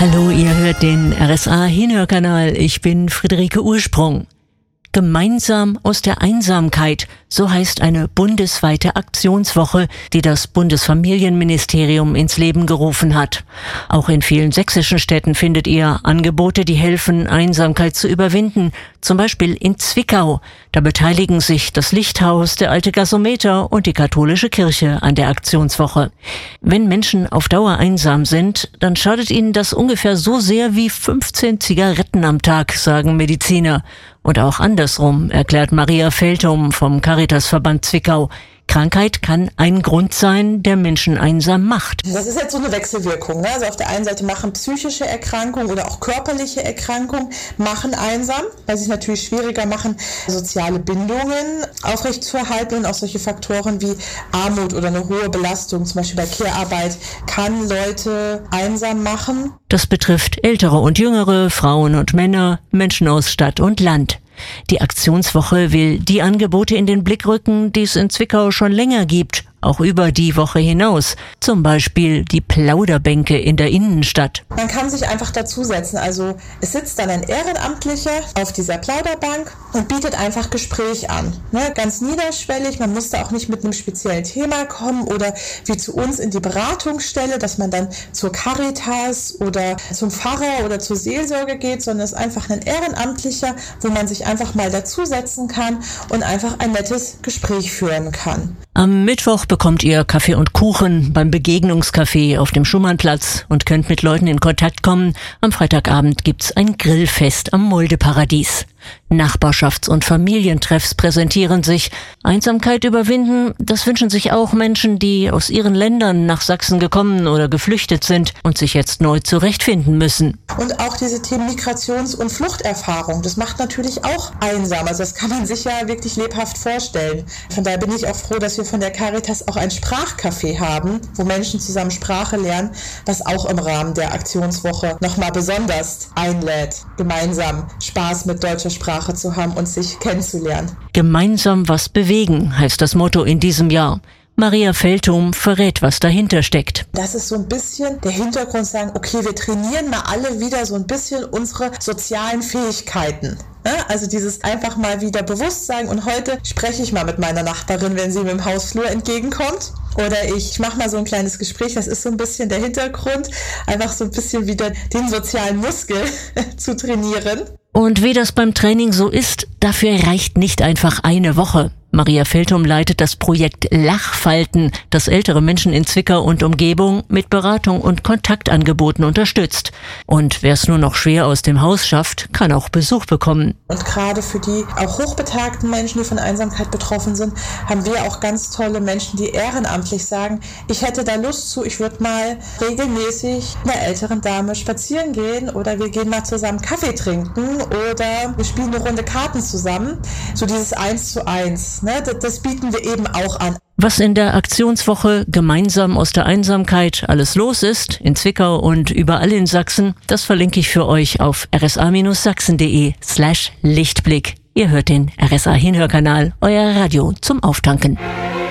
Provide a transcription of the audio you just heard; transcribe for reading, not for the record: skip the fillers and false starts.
Hallo, ihr hört den RSA-Hinhörkanal. Ich bin Friederike Ursprung. Gemeinsam aus der Einsamkeit, so heißt eine bundesweite Aktionswoche, die das Bundesfamilienministerium ins Leben gerufen hat. Auch in vielen sächsischen Städten findet ihr Angebote, die helfen, Einsamkeit zu überwinden. Zum Beispiel in Zwickau. Da beteiligen sich das Lichthaus, der Alte Gasometer und die katholische Kirche an der Aktionswoche. Wenn Menschen auf Dauer einsam sind, dann schadet ihnen das ungefähr so sehr wie 15 Zigaretten am Tag, sagen Mediziner. Und auch andersrum, erklärt Maria Feldum vom Caritasverband Zwickau. Krankheit kann ein Grund sein, der Menschen einsam macht. Das ist jetzt so eine Wechselwirkung, ne? Also auf der einen Seite machen psychische Erkrankungen oder auch körperliche Erkrankungen machen einsam, weil sie es natürlich schwieriger machen, soziale Bindungen aufrechtzuerhalten, und auch solche Faktoren wie Armut oder eine hohe Belastung, zum Beispiel bei Care-Arbeit, kann Leute einsam machen. Das betrifft ältere und jüngere, Frauen und Männer, Menschen aus Stadt und Land. Die Aktionswoche will die Angebote in den Blick rücken, die es in Zwickau schon länger gibt, auch über die Woche hinaus. Zum Beispiel die Plauderbänke in der Innenstadt. Man kann sich einfach dazusetzen. Also es sitzt dann ein Ehrenamtlicher auf dieser Plauderbank und bietet einfach Gespräch an. Ne? Ganz niederschwellig, man muss da auch nicht mit einem speziellen Thema kommen oder wie zu uns in die Beratungsstelle, dass man dann zur Caritas oder zum Pfarrer oder zur Seelsorge geht, sondern es ist einfach ein Ehrenamtlicher, wo man sich einfach mal dazusetzen kann und einfach ein nettes Gespräch führen kann. Am Mittwoch bekommt ihr Kaffee und Kuchen beim Begegnungscafé auf dem Schumannplatz und könnt mit Leuten in Kontakt kommen. Am Freitagabend gibt's ein Grillfest am Muldeparadies. Nachbarschafts- und Familientreffs präsentieren sich. Einsamkeit überwinden, das wünschen sich auch Menschen, die aus ihren Ländern nach Sachsen gekommen oder geflüchtet sind und sich jetzt neu zurechtfinden müssen. Und auch diese Themen Migrations- und Fluchterfahrung, das macht natürlich auch einsam. Also das kann man sich ja wirklich lebhaft vorstellen. Von daher bin ich auch froh, dass wir von der Caritas auch ein Sprachcafé haben, wo Menschen zusammen Sprache lernen, was auch im Rahmen der Aktionswoche nochmal besonders einlädt, gemeinsam Spaß mit deutscher Sprache zu haben und sich kennenzulernen. Gemeinsam was bewegen, heißt das Motto in diesem Jahr. Maria Feldum verrät, was dahinter steckt. Das ist so ein bisschen der Hintergrund, sagen, okay, wir trainieren mal alle wieder so ein bisschen unsere sozialen Fähigkeiten. Also dieses einfach mal wieder Bewusstsein, und heute spreche ich mal mit meiner Nachbarin, wenn sie mir im Hausflur entgegenkommt. Oder ich mache mal so ein kleines Gespräch, das ist so ein bisschen der Hintergrund, einfach so ein bisschen wieder den sozialen Muskel zu trainieren. Und wie das beim Training so ist, dafür reicht nicht einfach eine Woche. Maria Feldum leitet das Projekt Lachfalten, das ältere Menschen in Zwickau und Umgebung mit Beratung und Kontaktangeboten unterstützt. Und wer es nur noch schwer aus dem Haus schafft, kann auch Besuch bekommen. Und gerade für die auch hochbetagten Menschen, die von Einsamkeit betroffen sind, haben wir auch ganz tolle Menschen, die ehrenamtlich sagen, ich hätte da Lust zu, ich würde mal regelmäßig mit einer älteren Dame spazieren gehen, oder wir gehen mal zusammen Kaffee trinken, oder wir spielen eine Runde Karten zusammen. So dieses 1:1. Das bieten wir eben auch an. Was in der Aktionswoche gemeinsam aus der Einsamkeit alles los ist, in Zwickau und überall in Sachsen, das verlinke ich für euch auf rsa-sachsen.de/Lichtblick. Ihr hört den RSA-Hinhörkanal, euer Radio zum Auftanken.